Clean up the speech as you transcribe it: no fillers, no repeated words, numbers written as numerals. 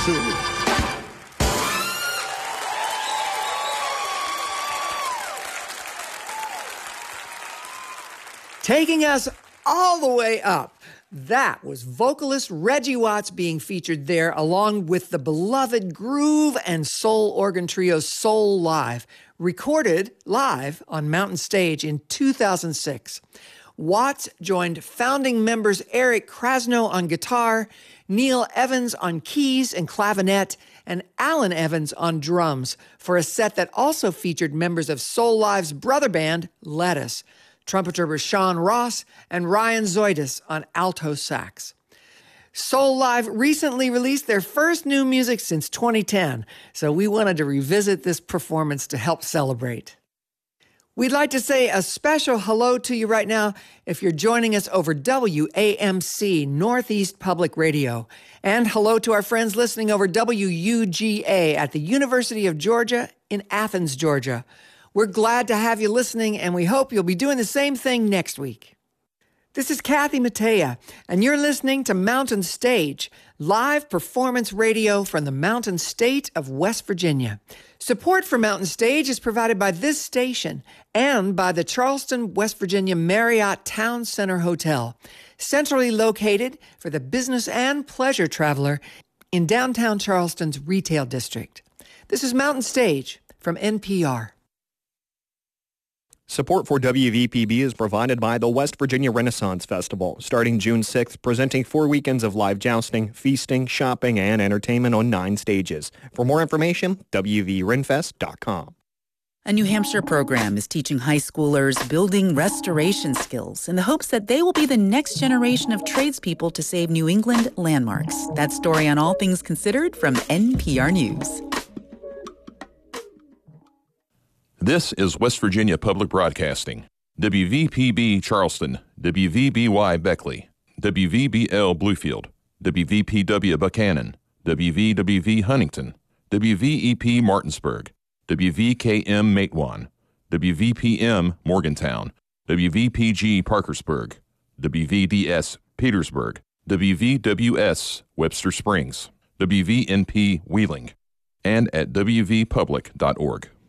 Absolutely. Taking us all the way up, that was vocalist Reggie Watts being featured there along with the beloved groove and soul organ trio Soul Live, recorded live on Mountain Stage in 2006. Watts joined founding members Eric Krasno on guitar, Neil Evans on keys and clavinet, and Alan Evans on drums for a set that also featured members of Soul Live's brother band, Lettuce, trumpeter Rashawn Ross, and Ryan Zoidis on alto sax. Soul Live recently released their first new music since 2010, so we wanted to revisit this performance to help celebrate. We'd like to say a special hello to you right now if you're joining us over WAMC Northeast Public Radio, and hello to our friends listening over WUGA at the University of Georgia in Athens, Georgia. We're glad to have you listening, and we hope you'll be doing the same thing next week. This is Kathy Mattea, and you're listening to Mountain Stage, live performance radio from the Mountain State of West Virginia. Support for Mountain Stage is provided by this station and by the Charleston, West Virginia Marriott Town Center Hotel, centrally located for the business and pleasure traveler in downtown Charleston's retail district. This is Mountain Stage from NPR. Support for WVPB is provided by the West Virginia Renaissance Festival, starting June 6th, presenting 4 weekends of live jousting, feasting, shopping, and entertainment on 9 stages. For more information, wvrenfest.com. A New Hampshire program is teaching high schoolers building restoration skills in the hopes that they will be the next generation of tradespeople to save New England landmarks. That story on All Things Considered from NPR News. This is West Virginia Public Broadcasting. WVPB Charleston, WVBY Beckley, WVBL Bluefield, WVPW Buchanan, WVWV Huntington, WVEP Martinsburg, WVKM Matewan, WVPM Morgantown, WVPG Parkersburg, WVDS Petersburg, WVWS Webster Springs, WVNP Wheeling, and at wvpublic.org.